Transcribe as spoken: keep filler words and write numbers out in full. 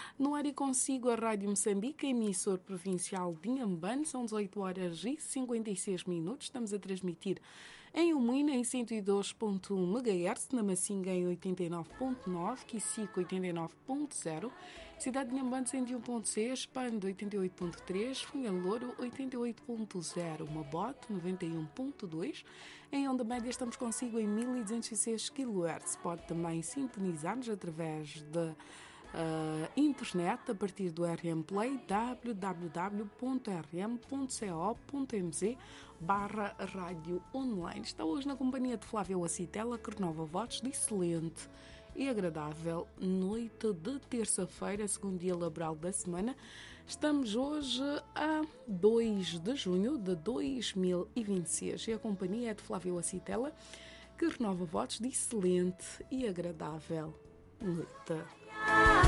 No ar e consigo a Rádio Moçambique, emissor provincial de Inhambane, são dezoito horas e cinquenta e seis minutos. Estamos a transmitir em Umuina em cento e dois ponto um megahertz, na Macinga em oitenta e nove ponto nove, Quicico oitenta e nove ponto zero, Cidade de Inhambane cento e um ponto seis, Pando oitenta e oito ponto três, Funhalouro oitenta e oito ponto zero, Mabote noventa e um ponto dois. Em onda média estamos consigo em mil duzentos e seis quilohertz. Pode também sintonizar-nos através de Uh, internet a partir do R M Play, w w w ponto r m ponto co ponto m z barra rádio online. Está hoje na companhia de Flávia Acitela, que renova votos de excelente e agradável noite de terça-feira, segundo dia laboral da semana. Estamos hoje a dois de junho de dois mil e vinte e seis e a companhia é de Flávia Acitela, que renova votos de excelente e agradável noite.